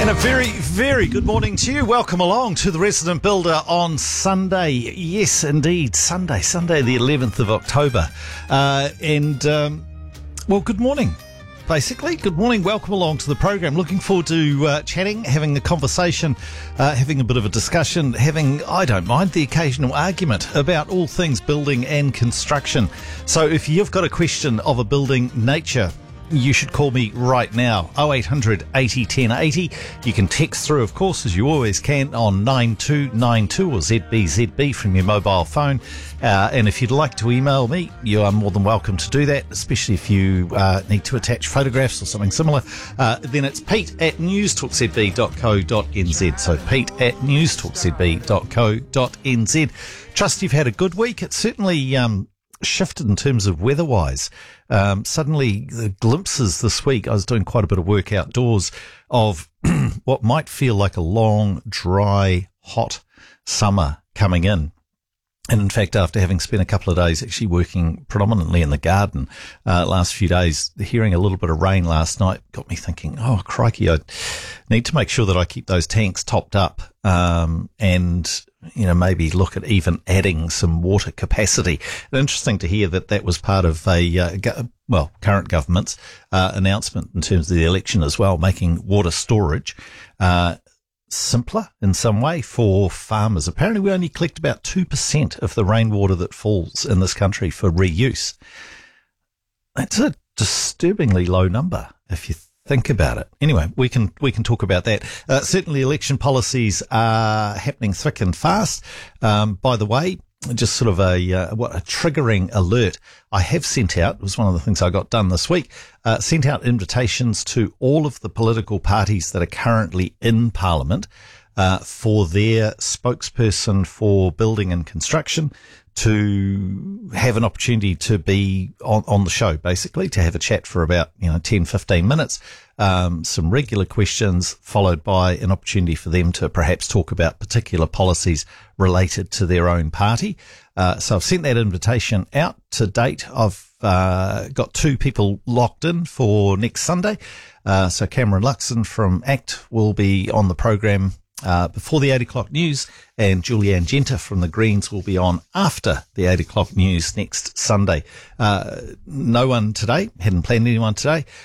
And a very, very good morning to you. Welcome along to the Resident Builder on Sunday. Yes, indeed, Sunday the 11th of October. Well, good morning, basically. Good morning. Welcome along to the program. Looking forward to chatting, having a conversation, having a bit of a discussion, having, I don't mind, the occasional argument about all things building and construction. So if you've got a question of a building nature, you should call me right now, 0800 80 10 80. You can text through, of course, as you always can, on 9292 or ZBZB from your mobile phone. And if you'd like to email me, you are more than welcome to do that, especially if you need to attach photographs or something similar. Then it's pete@newstalkzb.co.nz. So pete@newstalkzb.co.nz. Trust you've had a good week. It's certainly shifted in terms of weather-wise. Suddenly, the glimpses this week, I was doing quite a bit of work outdoors of what might feel like a long, dry, hot summer coming in. And in fact, after having spent a couple of days actually working predominantly in the garden last few days, hearing a little bit of rain last night got me thinking, oh, crikey, I need to make sure that I keep those tanks topped up and, maybe look at even adding some water capacity. Interesting to hear that was part of a, current government's announcement in terms of the election as well, making water storage simpler in some way for farmers. Apparently we only collect about 2% of the rainwater that falls in this country for reuse. That's a disturbingly low number if you think about it. Anyway, we can talk about that. Certainly election policies are happening thick and fast. By the way, just sort of a triggering alert. I have sent out, it was one of the things I got done this week, sent out invitations to all of the political parties that are currently in Parliament for their spokesperson for building and construction to have an opportunity to be on the show, basically, to have a chat for about 10, 15 minutes, some regular questions, followed by an opportunity for them to perhaps talk about particular policies related to their own party. So I've sent that invitation out. To date, I've got two people locked in for next Sunday. So Cameron Luxon from ACT will be on the program before the 8 o'clock news, and Julianne Genter from the Greens will be on after the 8 o'clock news next Sunday. No one today, hadn't planned anyone today.